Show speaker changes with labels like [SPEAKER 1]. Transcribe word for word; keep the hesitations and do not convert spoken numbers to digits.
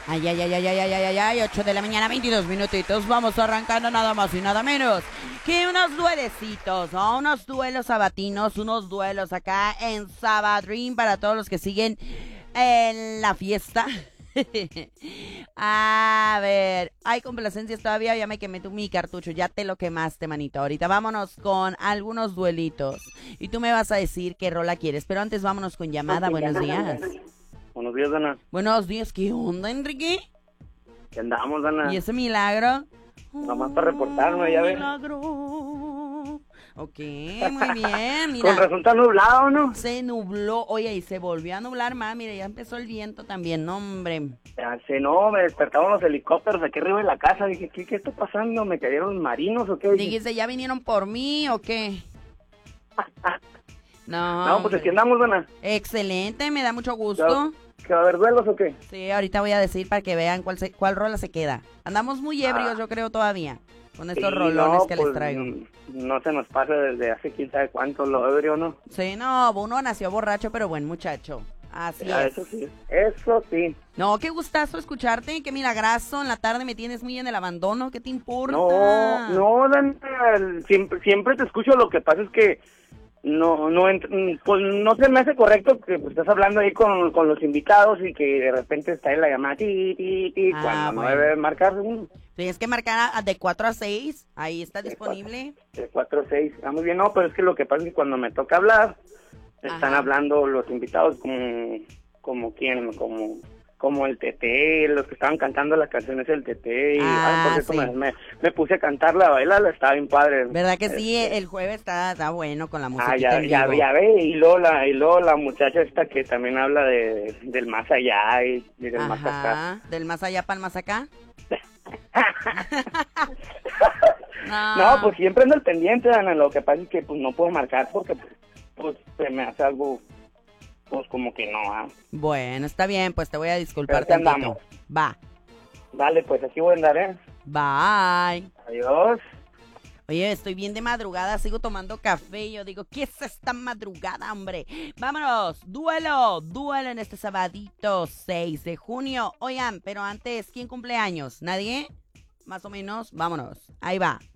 [SPEAKER 1] Ay, ay, ay, ay, ay, ay, ay, ay, ay, ocho de la mañana, veintidós minutitos. Vamos arrancando nada más y nada menos que unos duelecitos, ¿no? Unos duelos sabatinos, unos duelos acá en Sabadrín para todos los que siguen en la fiesta. A ver, hay complacencias todavía, ya me quemé tu mi cartucho, ya te lo quemaste, manito. Ahorita vámonos con algunos duelitos y tú me vas a decir qué rola quieres, pero antes vámonos con llamada. Buenos días.
[SPEAKER 2] Buenos días, Dana.
[SPEAKER 1] Buenos días, ¿qué onda, Enrique?
[SPEAKER 2] ¿Qué andamos, Dana?
[SPEAKER 1] ¿Y ese milagro?
[SPEAKER 2] Nomás para reportarme, ya ves.
[SPEAKER 1] Milagro. Ok, muy bien, mira.
[SPEAKER 2] Con razón está nublado, ¿no?
[SPEAKER 1] Se nubló, oye, y se volvió a nublar más, mira, ya empezó el viento también, no, hombre.
[SPEAKER 2] Ya sé, no, me despertaron los helicópteros aquí arriba de la casa. Dije, ¿qué, qué está pasando? ¿Me cayeron marinos o qué?
[SPEAKER 1] Dijiste, ¿ya vinieron por mí o qué? No,
[SPEAKER 2] No, pues aquí andamos, Dana.
[SPEAKER 1] excelente, me da mucho gusto.
[SPEAKER 2] ¿Que va a haber duelos o qué?
[SPEAKER 1] Sí, ahorita voy a decir para que vean cuál se, cuál rola se queda. Andamos muy ebrios,
[SPEAKER 2] Ah.
[SPEAKER 1] yo creo, todavía, con estos
[SPEAKER 2] Sí,
[SPEAKER 1] rolones
[SPEAKER 2] no,
[SPEAKER 1] que
[SPEAKER 2] pues,
[SPEAKER 1] les traigo.
[SPEAKER 2] No se nos pasa desde hace quién sabe cuánto lo ebrio, ¿no?
[SPEAKER 1] Sí, no, uno nació borracho, pero buen muchacho. Así
[SPEAKER 2] Ya,
[SPEAKER 1] es.
[SPEAKER 2] eso sí, eso sí.
[SPEAKER 1] No, qué gustazo escucharte, qué milagrazo, en la tarde me tienes muy en el abandono, ¿qué te importa?
[SPEAKER 2] No, no, Dana, siempre, siempre te escucho, lo que pasa es que no, no, ent- pues no se me hace correcto que pues, estás hablando ahí con, con los invitados y que de repente está en la llamada, ti, ti, ti,
[SPEAKER 1] Ah,
[SPEAKER 2] cuando no
[SPEAKER 1] bueno.
[SPEAKER 2] debe marcar uno.
[SPEAKER 1] Tienes que marcar a- de cuatro a seis, ahí está disponible.
[SPEAKER 2] De cuatro a seis, está muy bien, no, pero es que lo que pasa es que cuando me toca hablar, están
[SPEAKER 1] Ajá.
[SPEAKER 2] hablando los invitados como, como quién, como... como el Tete, los que estaban cantando las canciones del Tete, y
[SPEAKER 1] Ah,
[SPEAKER 2] ay, por eso
[SPEAKER 1] sí.
[SPEAKER 2] me, me, me puse a cantarla, a bailarla, estaba bien padre.
[SPEAKER 1] ¿Verdad que sí?
[SPEAKER 2] Este,
[SPEAKER 1] El jueves está, está bueno con la música
[SPEAKER 2] Ah, ya,
[SPEAKER 1] en
[SPEAKER 2] ya,
[SPEAKER 1] vivo.
[SPEAKER 2] ya ve, y luego, la, y luego la muchacha esta que también habla de, del más allá y, y del más acá.
[SPEAKER 1] Ajá, del más allá para el más acá. No,
[SPEAKER 2] No, pues siempre ando al pendiente, Ana, lo que pasa es que pues no puedo marcar porque pues, pues se me hace algo, pues como que no, ah.
[SPEAKER 1] Bueno, está bien, pues te voy a disculpar
[SPEAKER 2] Pero aquí
[SPEAKER 1] tantito.
[SPEAKER 2] andamos.
[SPEAKER 1] Va,
[SPEAKER 2] Dale, pues así voy a andar, ¿eh?
[SPEAKER 1] bye.
[SPEAKER 2] Adiós.
[SPEAKER 1] Oye, estoy bien de madrugada, sigo tomando café y yo digo, ¿qué es esta madrugada, hombre? Vámonos, duelo, duelo en este sabadito seis de junio. Oigan, pero antes, ¿quién cumple años? ¿Nadie? Más o menos, vámonos, ahí va.